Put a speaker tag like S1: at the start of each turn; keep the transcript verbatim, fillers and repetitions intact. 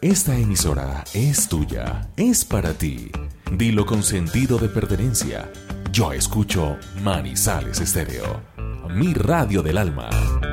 S1: Esta emisora es tuya, es para ti. Dilo con sentido de pertenencia. Yo escucho Manizales Estéreo, mi radio del alma.